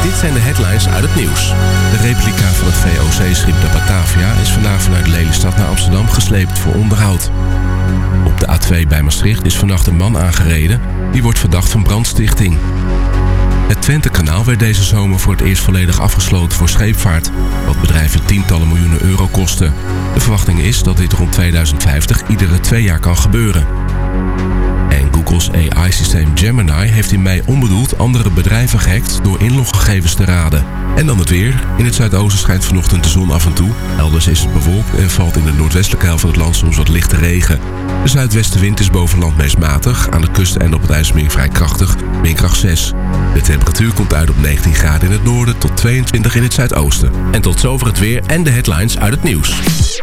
Dit zijn de headlines uit het nieuws. De replica van het VOC-schip de Batavia is vandaag vanuit Lelystad naar Amsterdam gesleept voor onderhoud. Op de A2 bij Maastricht is vannacht een man aangereden. Die wordt verdacht van brandstichting. Het Twentekanaal werd deze zomer voor het eerst volledig afgesloten voor scheepvaart, wat bedrijven tientallen miljoenen euro kosten. De verwachting is dat dit rond 2050 iedere 2 jaar kan gebeuren. En Google's AI-systeem Gemini heeft in mei onbedoeld andere bedrijven gehackt door inloggegevens te raden. En dan het weer. In het zuidoosten schijnt vanochtend de zon af en toe. Elders is het bewolkt en valt in de noordwestelijke helft van het land soms wat lichte regen. De zuidwestenwind is boven land meest matig, aan de kust en op het IJsselmeer vrij krachtig, windkracht 6. De temperatuur komt uit op 19 graden in het noorden tot 22 in het zuidoosten. En tot zover het weer en de headlines uit het nieuws.